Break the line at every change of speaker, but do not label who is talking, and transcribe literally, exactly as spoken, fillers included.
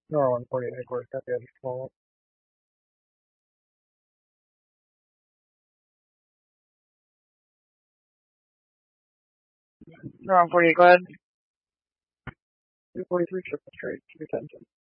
No, one forty-eight, of course, got the other small one. No, one forty-eight, go ahead. two forty-three, triple straight, two ten.